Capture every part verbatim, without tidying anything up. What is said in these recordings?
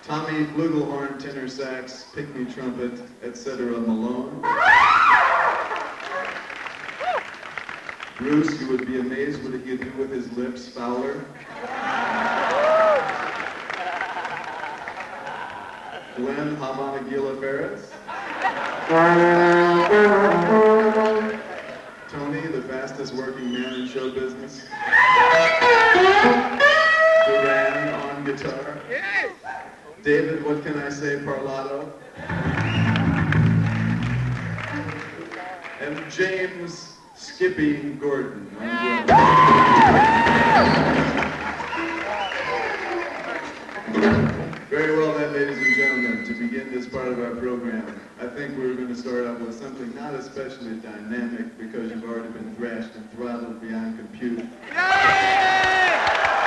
Tommy flugelhorn, tenor sax, pick-me trumpet, et cetera Malone. Bruce, you would be amazed what he could do with his lips, Fowler. Glenn Habanagila Ferris. Tony, the fastest working man in show business. Duran on guitar. David, what can I say, Parlato? And James Skippy Gordon on drums. Very well then, ladies and gentlemen, to begin this part of our program, I think we're going to start out with something not especially dynamic because you've already been thrashed and throttled beyond compute. Yeah,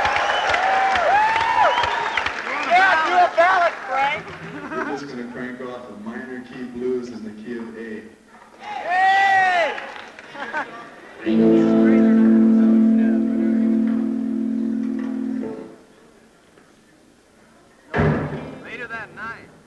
do a ballad, Frank. We're just going to crank off a minor key blues in the key of A. Hey! Later that night.